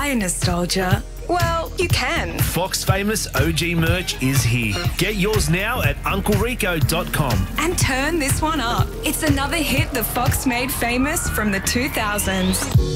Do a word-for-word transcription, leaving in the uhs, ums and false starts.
buy nostalgia, well, you can. Fox Famous O G merch is here. Get yours now at uncle rico dot com. And turn this one up. It's another hit the Fox made famous from the two thousands.